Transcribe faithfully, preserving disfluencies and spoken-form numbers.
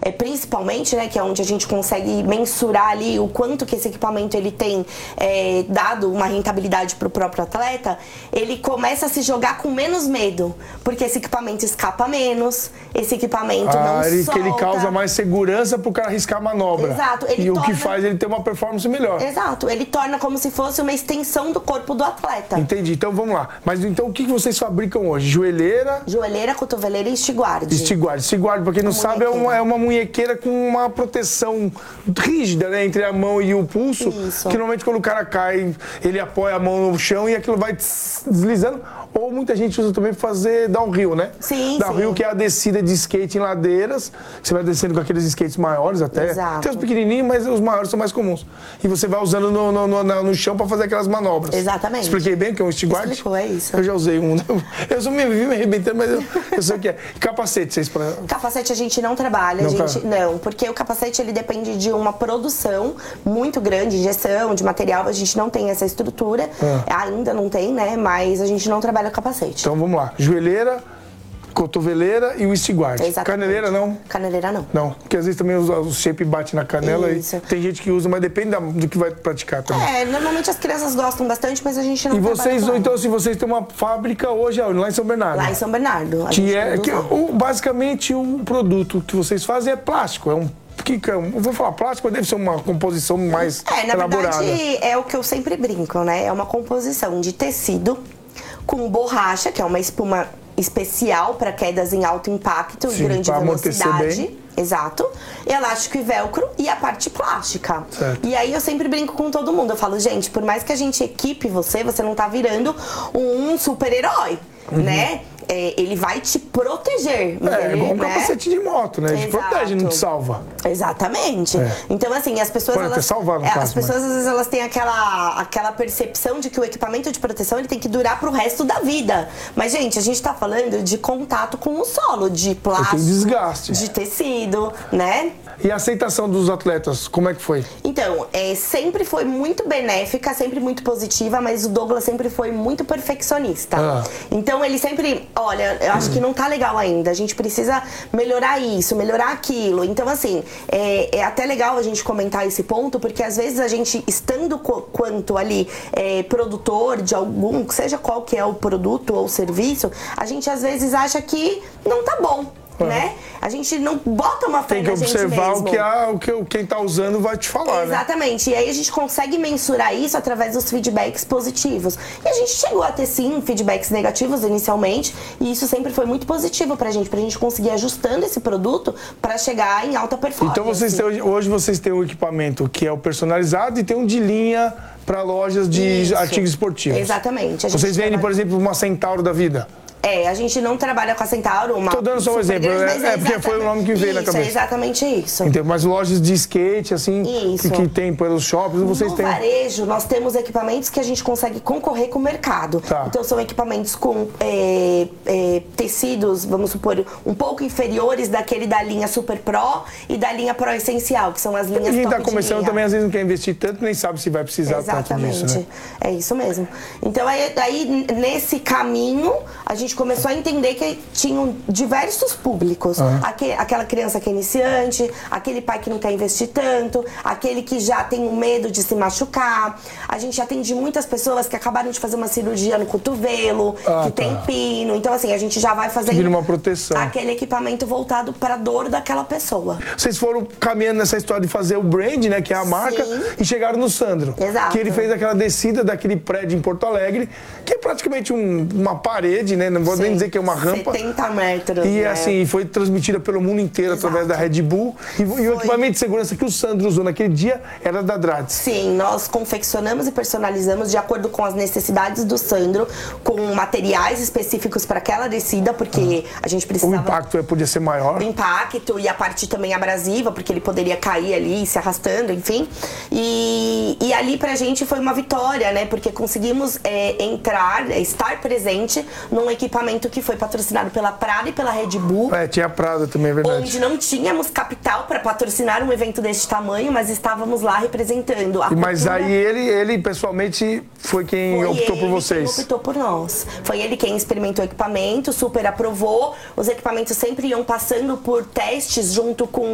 é, principalmente, né, que é onde a gente consegue mensurar ali o quanto que esse equipamento ele tem é, dado uma rentabilidade para o próprio atleta, ele começa a se jogar com menos medo, porque esse equipamento escapa menos, esse equipamento ah, não ele, solta. Que ele causa mais segurança para o cara arriscar a manobra. Exato. Ele e torna... o que faz ele ter uma performance melhor. Exato. Ele torna como se fosse uma extensão do corpo do atleta. Entendi. Então vamos lá. Mas então o que vocês fabricam hoje? Joelheira? Joelheira, cotoveleira e stiguard. Stiguard. Stiguard, para quem não sabe, é uma, é uma munhequeira com uma proteção rígida, né, entre a mão e o pulso. Isso. Que normalmente quando o cara cai, ele apoia a mão no chão e aquilo vai deslizando. Ou muita gente usa também para fazer downhill, né? Sim, Downhill, sim. que é a descida de skate em ladeiras. Você vai descendo com aqueles skates maiores até. Exato. Tem os pequenininhos, mas os maiores são mais comuns. E você vai usando no, no, no, no chão para fazer aquelas manobras. Exatamente. Expliquei bem o que é um stiguard? Explicou, é isso. Eu já usei um. Eu só me vi me arrebentando, mas eu, eu sei o que é. E capacete, vocês... Pra... Capacete a gente não trabalha, Não, a gente, tá. não, porque o capacete ele depende de uma produção muito grande, injeção, de material, a gente não tem essa estrutura, Ah. ainda não tem, né, mas a gente não trabalha com capacete. Então vamos lá. Joelheira, cotoveleira e o stiguard. Exatamente. Caneleira não? Caneleira não. Não, porque às vezes também o shape bate na canela. Isso. E tem gente que usa, mas depende da, do que vai praticar também. É, normalmente as crianças gostam bastante, mas a gente não E vocês, trabalha com então, se vocês têm uma fábrica hoje lá em São Bernardo. lá em São Bernardo. A Que gente é, produz que lá. o, basicamente o produto que vocês fazem é plástico, é um que, que é um, eu vou falar plástico, mas deve ser uma composição mais É, na elaborada. verdade é o que eu sempre brinco, né? É uma composição de tecido com borracha, que é uma espuma especial para quedas em alto impacto Sim, e grande pra amortecer velocidade. bem. Exato. Elástico e velcro e a parte plástica. Certo. E aí eu sempre brinco com todo mundo. Eu falo, gente, por mais que a gente equipe você, você não tá virando um super-herói, Uhum. né? É, ele vai te proteger. mas É, ele, igual um né? capacete de moto, né? Te Exato. protege, não te salva. Exatamente. É. Então, assim, as pessoas... Pode até elas, salvar, no é, caso, as pessoas, mas- às vezes, elas têm aquela, aquela percepção de que o equipamento de proteção ele tem que durar pro resto da vida. Mas, gente, a gente tá falando de contato com o solo, de plástico, Tem desgaste. de tecido, né? E a aceitação dos atletas, como é que foi? Então, é, sempre foi muito benéfica, sempre muito positiva, mas o Douglas sempre foi muito perfeccionista. Ah. Então, ele sempre, olha, eu acho que não tá legal ainda, a gente precisa melhorar isso, melhorar aquilo. Então, assim, é, é até legal a gente comentar esse ponto, porque às vezes a gente, estando co quanto ali é, produtor de algum, seja qual que é o produto ou serviço, a gente às vezes acha que não tá bom. Né? A gente não bota uma fé Tem que na gente observar mesmo. o que, a, o que o- quem tá usando vai te falar, né? Exatamente, e aí a gente consegue mensurar isso através dos feedbacks positivos. E a gente chegou a ter sim feedbacks negativos inicialmente, e isso sempre foi muito positivo pra gente, pra gente conseguir ajustando esse produto pra chegar em alta performance. Então vocês têm, hoje- hoje vocês têm um equipamento que é o personalizado e tem um de linha para lojas de Isso. artigos esportivos. Exatamente. A gente Vocês vendem, trabalha- por exemplo, uma Centauro da vida? É, a gente não trabalha com a Centauro, uma Tô dando só um super exemplo, grande, é- mas é porque foi o nome que veio na isso, cabeça. É exatamente isso. Entendeu? Mas lojas de skate, assim, Isso. que, que tem pelos shoppings, vocês No têm... varejo, nós temos equipamentos que a gente consegue concorrer com o mercado. Tá. Então, são equipamentos com é, é, tecidos, vamos supor, um pouco inferiores daquele da linha Super Pro e da linha Pro Essencial, que são as linhas Quem top está de começando linha. também, às vezes, não quer investir tanto, nem sabe se vai precisar tanto disso, Exatamente, né? é isso mesmo. Então aí, aí, nesse caminho a gente começou a entender que tinham diversos públicos. Uhum. Aque- aquela criança que é iniciante, aquele pai que não quer investir tanto, aquele que já tem um medo de se machucar. A gente atende muitas pessoas que acabaram de fazer uma cirurgia no cotovelo, Ah, que tá. tem pino. Então assim, a gente já vai fazendo Vira uma proteção. aquele equipamento voltado para a dor daquela pessoa. Vocês foram caminhando nessa história de fazer o brand, né, que é a marca, Sim. e chegaram no Sandro. Exato. Que ele fez aquela descida daquele prédio em Porto Alegre, que é praticamente um- uma parede, né, não vou nem Sim, dizer que é uma rampa. setenta metros. E né? assim, foi transmitida pelo mundo inteiro Exato. através da Red Bull. E, e o Foi. equipamento de segurança que o Sandro usou naquele dia era da Drades. Sim, nós confeccionamos e personalizamos de acordo com as necessidades do Sandro, com materiais específicos para aquela descida, porque a gente O precisava... impacto podia ser maior. O impacto e a parte também abrasiva, porque ele poderia cair ali, se arrastando, enfim. E, e ali pra gente foi uma vitória, né? Porque conseguimos é, entrar, é, estar presente num equipamento que foi patrocinado pela Prada e pela Red Bull. É, tinha a Prada também, é verdade. Onde não tínhamos capital para patrocinar um evento deste tamanho, mas estávamos lá representando a E Mas cultura. aí ele, ele pessoalmente foi quem Foi optou por ele vocês. quem optou por nós. Foi ele quem experimentou o equipamento, super aprovou. Os equipamentos sempre iam passando por testes junto com